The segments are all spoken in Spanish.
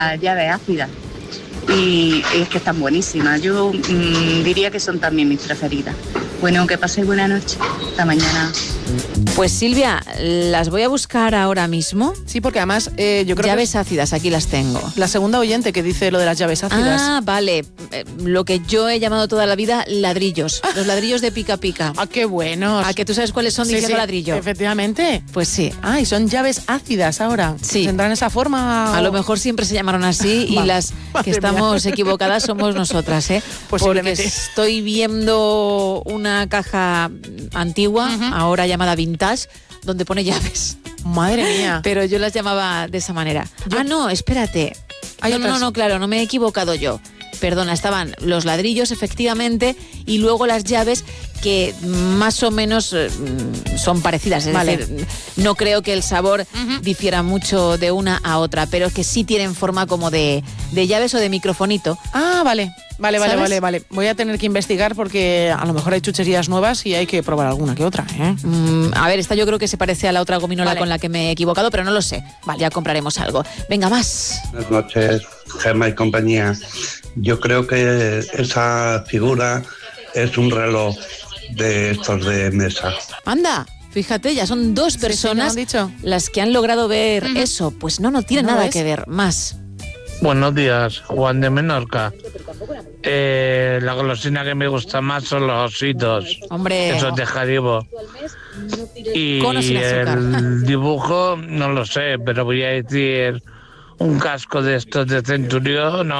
llaves ácidas y es que están buenísimas. Yo diría que son también mis preferidas. Bueno, que paséis buena noche. Hasta mañana. Pues Silvia, las voy a buscar ahora mismo. Sí, porque además yo creo llaves ácidas, aquí las tengo. La segunda oyente que dice lo de las llaves ácidas. Ah, vale. Lo que yo he llamado toda la vida ladrillos. Los ladrillos de pica pica. Ah, qué buenos. ¿A que tú sabes cuáles son diciendo ladrillo? Efectivamente. Pues sí. Ah, y son llaves ácidas ahora. Sí. ¿Tendrán esa forma? A lo mejor siempre se llamaron así y las que estamos equivocadas somos nosotras, ¿eh? Porque estoy viendo una caja antigua, ahora llamada vintage, donde pone llaves. Madre mía. Pero yo las llamaba de esa manera. No, espérate. No, claro, no me he equivocado yo. Perdona, estaban los ladrillos, efectivamente, y luego las llaves que más o menos son parecidas. Es decir, no creo que el sabor difiera mucho de una a otra, pero que sí tienen forma como de llaves o de microfonito. Ah, vale. Vale. Voy a tener que investigar porque a lo mejor hay chucherías nuevas y hay que probar alguna que otra, ¿eh? A ver, esta yo creo que se parece a la otra gominola con la que me he equivocado, pero no lo sé. Vale, ya compraremos algo. Venga, más. Buenas noches, Gemma y compañía. Yo creo que esa figura es un reloj de estos de mesa. Anda. Fíjate, ya son dos personas las que han logrado ver eso. Pues no tiene nada que ver. Más. Buenos días, Juan de Menorca. La golosina que me gusta más son los ositos. Hombre. Esos de Haribo. Y el dibujo, no lo sé, pero voy a decir un casco de estos de Centurión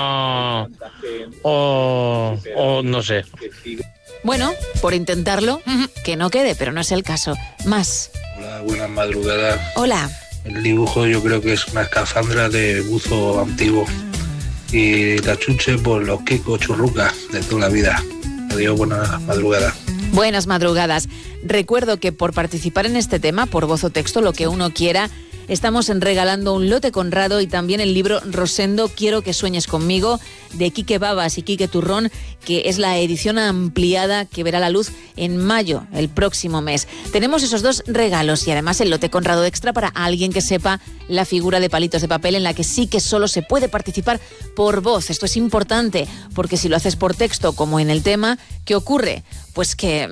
o no sé. Bueno, por intentarlo, que no quede, pero no es el caso. Más. Hola, buenas madrugadas. Hola. El dibujo yo creo que es una escafandra de buzo antiguo. Y la chuche, pues los Kiko churrucas de toda la vida. Adiós, buenas madrugadas. Buenas madrugadas. Recuerdo que por participar en este tema, por voz o texto, lo que uno quiera, estamos regalando un lote Conrado y también el libro Rosendo, Quiero que sueñes conmigo, de Quique Babas y Quique Turrón, que es la edición ampliada que verá la luz en mayo, el próximo mes. Tenemos esos dos regalos y además el lote Conrado extra para alguien que sepa la figura de palitos de papel, en la que sí que solo se puede participar por voz. Esto es importante, porque si lo haces por texto, como en el tema, ¿qué ocurre? Pues que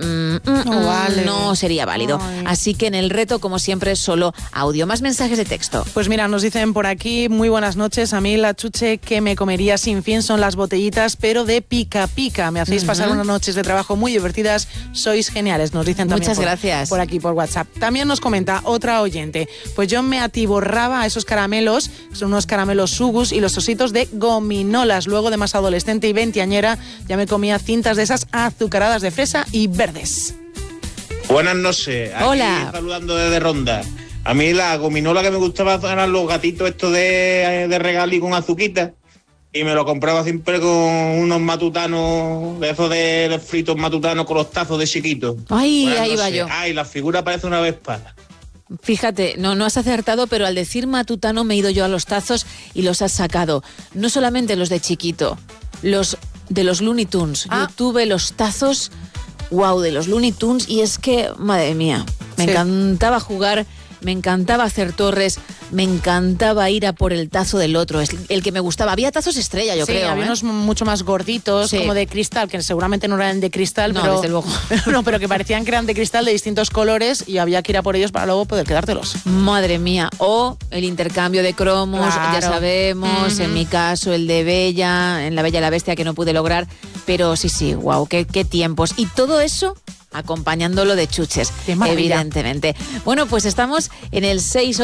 no sería válido. Así que en el reto, como siempre, solo audio. Más mensajes de texto. Pues mira, nos dicen por aquí, muy buenas noches. A mí la chuche que me comería sin fin son las botellitas, pero de pica pica. Me hacéis pasar unas noches de trabajo muy divertidas. Sois geniales, nos dicen también. Muchas gracias. Por aquí, por WhatsApp. También nos comenta otra oyente. Pues yo me atiborraba a esos caramelos, son unos caramelos Sugus y los ositos de gominolas. Luego de más adolescente y veinteañera, ya me comía cintas de esas azucaradas de fresa y verdes. Buenas noches. Aquí hola. Saludando desde Ronda. A mí la gominola que me gustaba eran los gatitos estos de regalí con azuquita. Y me lo compraba siempre con unos matutanos, de esos de fritos matutanos con los tazos de chiquitos. Ay, ahí va yo. Ay, la figura parece una vespa. Fíjate, no has acertado, pero al decir matutano me he ido yo a los tazos y los has sacado. No solamente los de chiquito, los de los Looney Tunes. Yo tuve los tazos, de los Looney Tunes, y es que, madre mía, me encantaba jugar, me encantaba hacer torres, me encantaba ir a por el tazo del otro, es el que me gustaba. Había tazos estrella, yo creo. Había unos mucho más gorditos, como de cristal, que seguramente no eran de cristal, no, desde luego. pero que parecían que eran de cristal de distintos colores y había que ir a por ellos para luego poder quedártelos. Madre mía. O el intercambio de cromos, ya sabemos, en mi caso el de Bella, en La Bella y la Bestia, que no pude lograr, pero sí, qué tiempos. Y todo eso acompañándolo de chuches, evidentemente. Bueno, pues estamos en el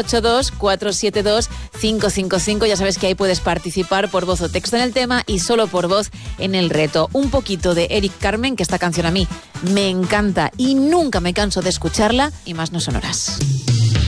682-472-555. Ya sabes que ahí puedes participar por voz o texto en el tema y solo por voz en el reto. Un poquito de Eric Carmen, que esta canción a mí me encanta y nunca me canso de escucharla, y más no sonoras.